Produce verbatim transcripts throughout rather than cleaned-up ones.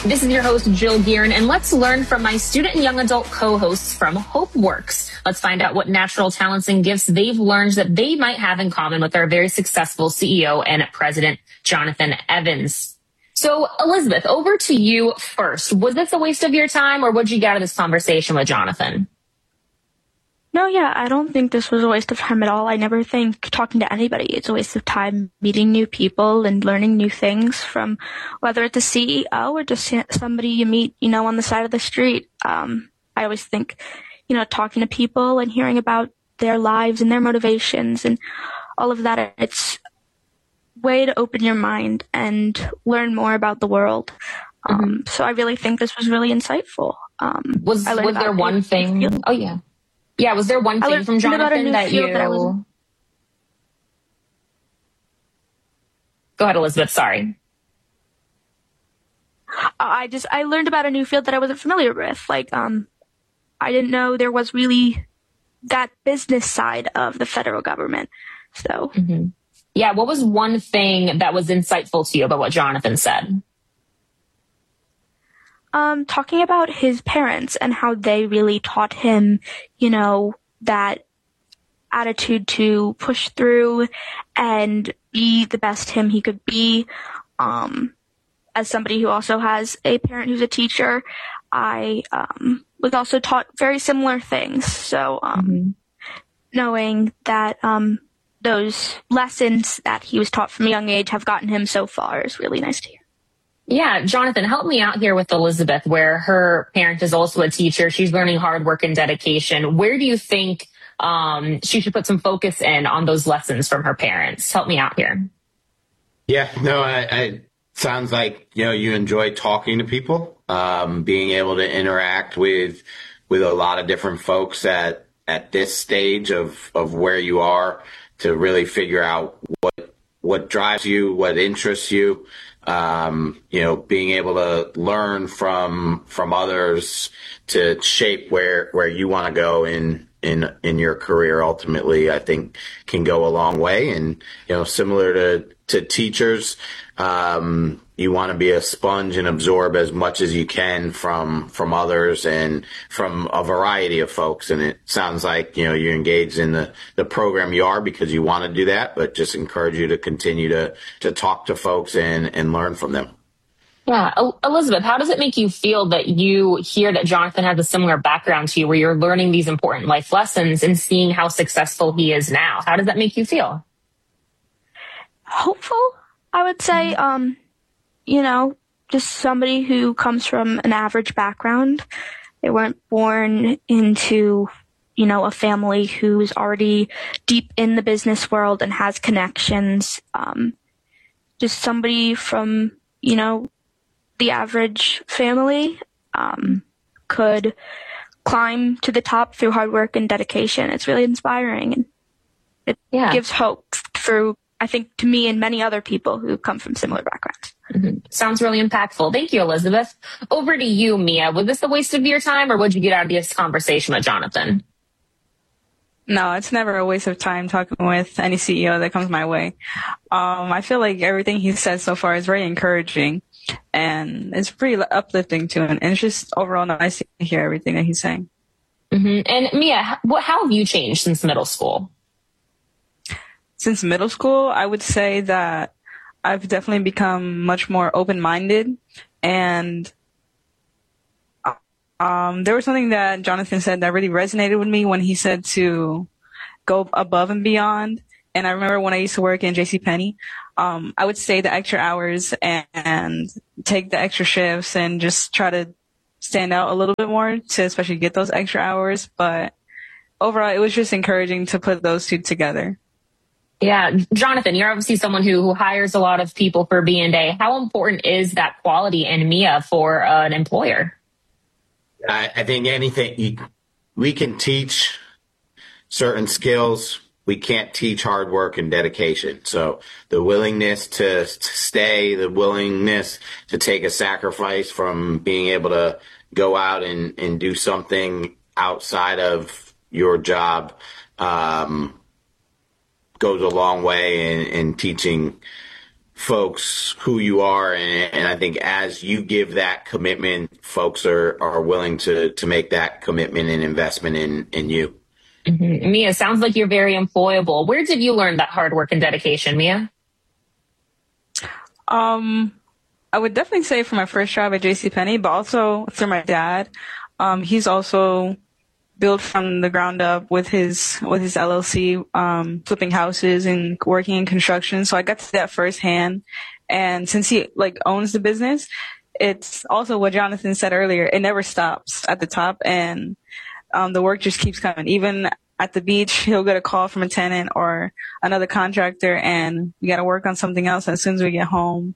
This is your host, Jill Gearin, and let's learn from my student and young adult co-hosts from HopeWorks. Let's find out what natural talents and gifts they've learned that they might have in common with our very successful C E O and president, Jonathan Evans. So, Elizabeth, over to you first. Was this a waste of your time, or what did you get out of this conversation with Jonathan? No, yeah, I don't think this was a waste of time at all. I never think talking to anybody is a waste of time. Meeting new people and learning new things from whether it's a C E O or just somebody you meet, you know, on the side of the street. Um, I always think, you know, talking to people and hearing about their lives and their motivations and all of that, it's a way to open your mind and learn more about the world. Um, mm-hmm. So I really think this was really insightful. Um, was was there one thing? Field. Oh, yeah. Yeah, was there one thing from Jonathan that you... That was... Go ahead, Elizabeth, sorry. I just, I learned about a new field that I wasn't familiar with. Like, um, I didn't know there was really that business side of the federal government. So... Mm-hmm. Yeah, what was one thing that was insightful to you about what Jonathan said? Um, talking about his parents and how they really taught him, you know, that attitude to push through and be the best him he could be. Um, as somebody who also has a parent who's a teacher, I um, was also taught very similar things. So um, mm-hmm. knowing that um, those lessons that he was taught from a young age have gotten him so far is really nice to hear. Yeah, Jonathan, help me out here with Elizabeth, where her parent is also a teacher. She's learning hard work and dedication. Where do you think um, she should put some focus in on those lessons from her parents? Help me out here. Yeah, no, I, I sounds like, you know, you enjoy talking to people, um, being able to interact with with a lot of different folks at at this stage of, of where you are to really figure out what what drives you, what interests you. Um, you know, being able to learn from from others to shape where where you want to go in in in your career ultimately, I think can go a long way. And you know, similar to to teachers, um, you want to be a sponge and absorb as much as you can from from others and from a variety of folks. And it sounds like, you know, you're engaged in the, the program you are because you want to do that, but just encourage you to continue to, to talk to folks and, and learn from them. Yeah. Elizabeth, how does it make you feel that you hear that Jonathan has a similar background to you, where you're learning these important life lessons and seeing how successful he is now? How does that make you feel? Hopeful, I would say. Um, you know, just somebody who comes from an average background. They weren't born into, you know, a family who's already deep in the business world and has connections. Um, just somebody from, you know, the average family, um, could climb to the top through hard work and dedication. It's really inspiring, and it yeah. gives hope for, I think, to me and many other people who come from similar backgrounds. Mm-hmm. Sounds really impactful. Thank you, Elizabeth. Over to you, Mia. Was this a waste of your time, or what did you get out of this conversation with Jonathan? No, it's never a waste of time talking with any C E O that comes my way. Um, I feel like everything he said so far is very encouraging, and it's pretty uplifting too. And it's just overall nice to hear everything that he's saying. Mm-hmm. And Mia, what, how have you changed since middle school? Since middle school, I would say that I've definitely become much more open-minded, and um, there was something that Jonathan said that really resonated with me when he said to go above and beyond. And I remember when I used to work in JCPenney, um, I would stay the extra hours and, and take the extra shifts and just try to stand out a little bit more to especially get those extra hours. But overall, it was just encouraging to put those two together. Yeah. Jonathan, you're obviously someone who, who hires a lot of people for B and A. How important is that quality in Mia for uh, an employer? I, I think anything you, we can teach certain skills. We can't teach hard work and dedication. So the willingness to, to stay, the willingness to take a sacrifice from being able to go out and, and do something outside of your job, um, goes a long way in, in teaching folks who you are. And, and I think as you give that commitment, folks are, are willing to, to make that commitment and investment in, in you. Mm-hmm. Mia, sounds like you're very employable. Where did you learn that hard work and dedication, Mia? Um, I would definitely say from my first job at JCPenney, but also through my dad. Um, he's also built from the ground up with his with his L L C, um, flipping houses and working in construction. So I got to see that firsthand. And since he like owns the business, it's also what Jonathan said earlier. It never stops at the top, and um, the work just keeps coming. Even at the beach, he'll get a call from a tenant or another contractor, and we got to work on something else as soon as we get home.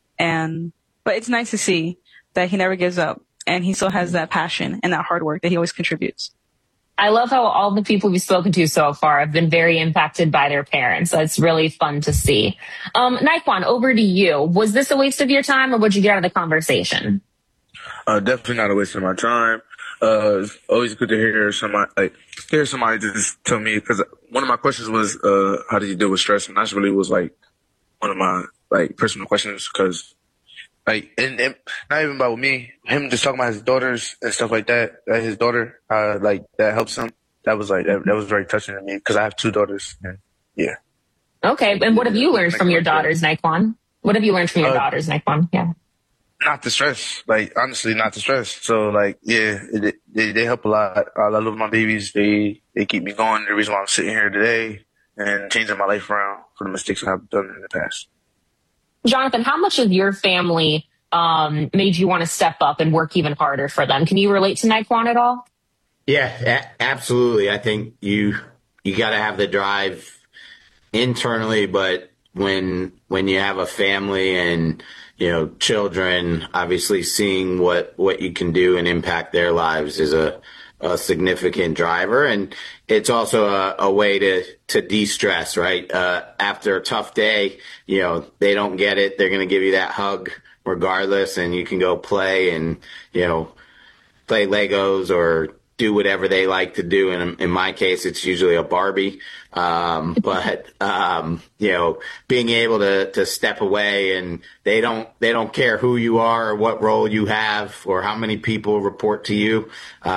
And but it's nice to see that he never gives up, and he still has that passion and that hard work that he always contributes. I love how all the people we've spoken to so far have been very impacted by their parents. It's really fun to see. Um, Naquan, over to you. Was this a waste of your time, or what'd you get out of the conversation? Uh, definitely not a waste of my time. Uh, it's always good to hear somebody, like, hear somebody just tell me, because one of my questions was, uh, how did you deal with stress? And that's really was like one of my like personal questions, because like, and, and not even about me, him just talking about his daughters and stuff like that, that his daughter, uh, like that helps him. That was like, that, that was very touching to me, because I have two daughters. And yeah. Okay. And what have you learned from your daughters, Naquan? What have you learned from your uh, daughters, Naquan? Yeah. Not the stress, like honestly, not the stress. So like, yeah, it, they they help a lot. I love my babies. They they keep me going. The reason why I'm sitting here today and changing my life around for the mistakes I've done in the past. Jonathan, how much of your family um, made you want to step up and work even harder for them? Can you relate to Naquan at all? Yeah, a- absolutely. I think you you got to have the drive internally, but when when you have a family and you know children, obviously seeing what what you can do and impact their lives is a, a significant driver, and it's also a, a way to to de-stress. Right uh, after a tough day, you know they don't get it. They're going to give you that hug regardless, and you can go play and you know play Legos or do whatever they like to do. And in my case, it's usually a Barbie. Um, but, um, you know, being able to, to step away and they don't, they don't care who you are or what role you have or how many people report to you.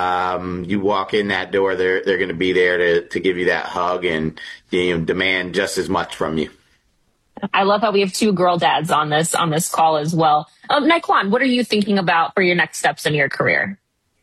Um, you walk in that door, they're, they're going to be there to, to give you that hug and, you know, demand just as much from you. I love how we have two girl dads on this, on this call as well. Um, Naquan, what are you thinking about for your next steps in your career?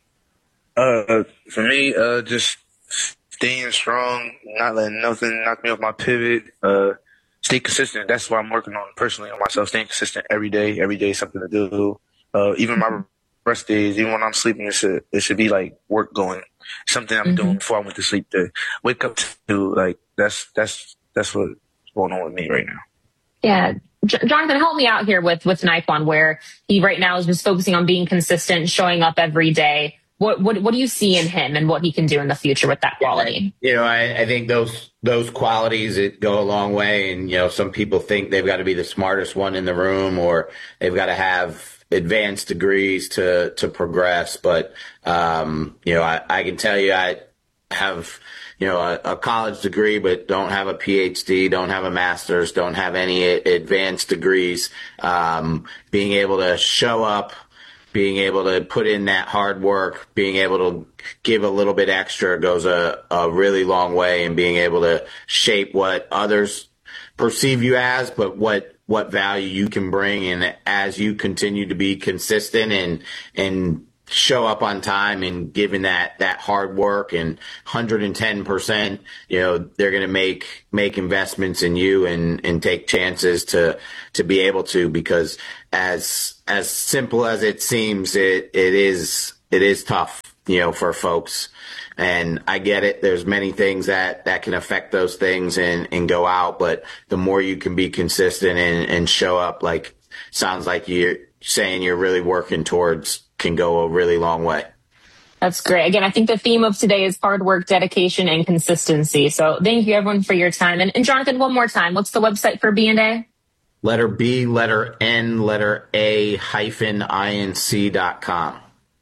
Uh, for me, uh, just staying strong, not letting nothing knock me off my pivot, uh, stay consistent. That's what I'm working on personally on myself, staying consistent every day. Every day is something to do. Uh, even my rest days, even when I'm sleeping, it should, it should be like work going, something I'm mm-hmm. doing before I went to sleep to wake up to. Like, that's, that's, that's what's going on with me right now. Yeah. J- Jonathan, help me out here with, with Naquan, where he right now is just focusing on being consistent, showing up every day. What, what what do you see in him and what he can do in the future with that quality? You know, I, I think those those qualities it go a long way. And, you know, some people think they've got to be the smartest one in the room or they've got to have advanced degrees to, to progress. But, um, you know, I, I can tell you I have, you know, a, a college degree, but don't have a P H D, don't have a master's, don't have any advanced degrees. Um, being able to show up, being able to put in that hard work, being able to give a little bit extra goes a, a really long way, and being able to shape what others perceive you as, but what, what value you can bring. And as you continue to be consistent and, and show up on time and giving that, that hard work and one hundred ten percent, you know, they're going to make, make investments in you and, and take chances to, to be able to, because as, as simple as it seems, it, it is, it is tough, you know, for folks. And I get it. There's many things that, that can affect those things and, and go out, but the more you can be consistent and, and show up, like, sounds like you're saying you're really working towards, can go a really long way. That's great. Again, I think the theme of today is hard work, dedication, and consistency. So thank you, everyone, for your time. And, and Jonathan, one more time, what's the website for B and A? Letter B, letter N, letter A, hyphen I N C dot com.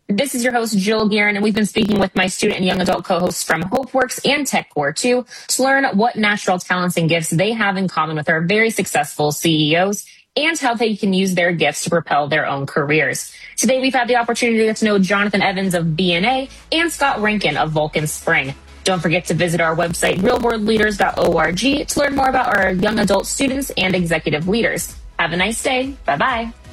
This is your host, Jill Guerin, and we've been speaking with my student and young adult co-hosts from HopeWorks and TechCore two to learn what natural talents and gifts they have in common with our very successful C E Os and how they can use their gifts to propel their own careers. Today, we've had the opportunity to get to know Jonathan Evans of B N A and Scott Rankin of Vulcan Spring. Don't forget to visit our website, real world leaders dot org, to learn more about our young adult students and executive leaders. Have a nice day. Bye-bye.